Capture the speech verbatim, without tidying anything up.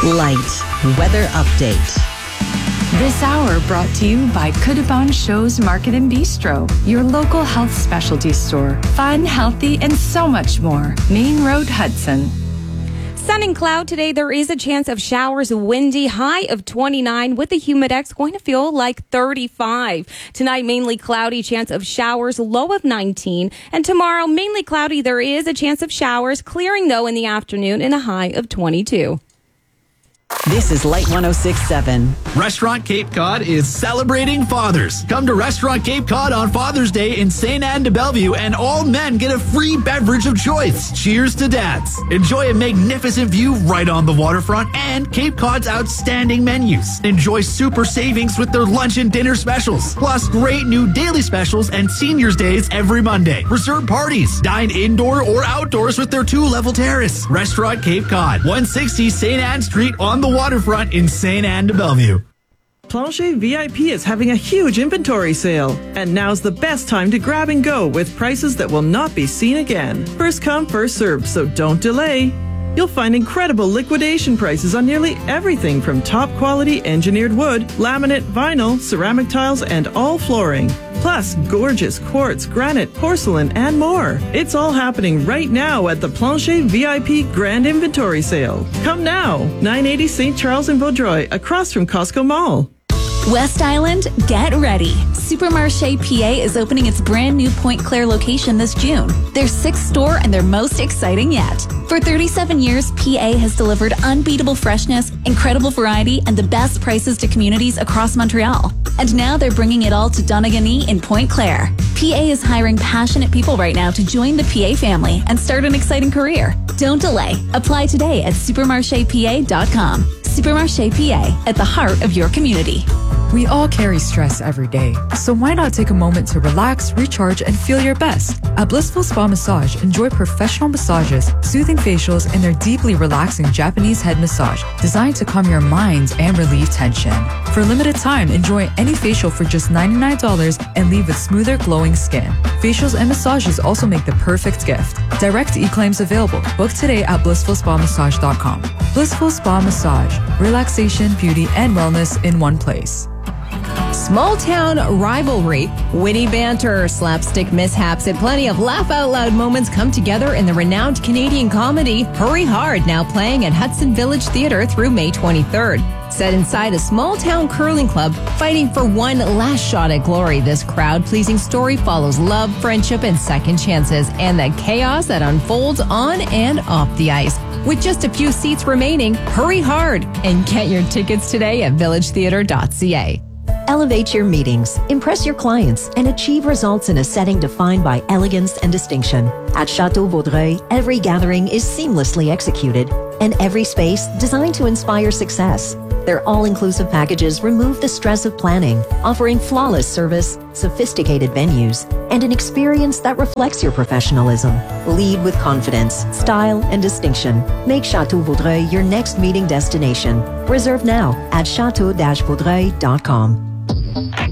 Light weather update. This hour brought to you by Kudabon Shows Market and Bistro, your local health specialty store. Fun, healthy, and so much more. Main Road, Hudson. Sun and cloud today. There is a chance of showers, windy, high of twenty-nine with the humidex going to feel like thirty-five. Tonight, mainly cloudy, chance of showers, low of nineteen. And tomorrow, mainly cloudy. There is a chance of showers, clearing though in the afternoon and a high of twenty-two. This is Light one oh six point seven. Restaurant Cape Cod is celebrating fathers. Come to Restaurant Cape Cod on Father's Day in Saint Anne de Bellevue, and all men get a free beverage of choice. Cheers to dads. Enjoy a magnificent view right on the waterfront and Cape Cod's outstanding menus. Enjoy super savings with their lunch and dinner specials, plus great new daily specials and seniors days every Monday. Reserve parties. Dine indoor or outdoors with their two-level terrace. Restaurant Cape Cod, one sixty Saint Anne Street on the waterfront in Saint Anne de Bellevue. Plancher V I P is having a huge inventory sale, and now's the best time to grab and go with prices that will not be seen again. First come, first served, so don't delay. You'll find incredible liquidation prices on nearly everything from top quality engineered wood, laminate, vinyl, ceramic tiles, and all flooring. Plus, gorgeous quartz, granite, porcelain, and more. It's all happening right now at the Plancher V I P Grand Inventory Sale. Come now, nine eighty Saint Charles in Vaudreuil, across from Costco Mall. West Island, get ready. Supermarché P A is opening its brand new Pointe Claire location this June. Their sixth store and their most exciting yet. For thirty-seven years, P A has delivered unbeatable freshness, incredible variety, and the best prices to communities across Montreal. And now they're bringing it all to Donegal in Pointe Claire. P A is hiring passionate people right now to join the P A family and start an exciting career. Don't delay. Apply today at supermarche p a dot com. Supermarché P A, at the heart of your community. We all carry stress every day, so why not take a moment to relax, recharge, and feel your best? At Blissful Spa Massage, enjoy professional massages, soothing facials, and their deeply relaxing Japanese head massage, designed to calm your mind and relieve tension. For a limited time, enjoy any facial for just ninety-nine dollars and leave with smoother, glowing skin. Facials and massages also make the perfect gift. Direct e-claims available. Book today at blissful spa massage dot com. Blissful Spa Massage. Relaxation, beauty, and wellness in one place. Small town rivalry, witty banter, slapstick mishaps, and plenty of laugh-out-loud moments come together in the renowned Canadian comedy Hurry Hard, now playing at Hudson Village Theatre through May twenty-third. Set inside a small-town curling club, fighting for one last shot at glory, this crowd-pleasing story follows love, friendship, and second chances, and the chaos that unfolds on and off the ice. With just a few seats remaining, hurry hard and get your tickets today at village theatre dot c a. Elevate your meetings, impress your clients, and achieve results in a setting defined by elegance and distinction. At Chateau Vaudreuil, every gathering is seamlessly executed, and every space designed to inspire success. Their all-inclusive packages remove the stress of planning, offering flawless service, sophisticated venues, and an experience that reflects your professionalism. Lead with confidence, style, and distinction. Make Chateau Vaudreuil your next meeting destination. Reserve now at chateau dash vaudreuil dot com.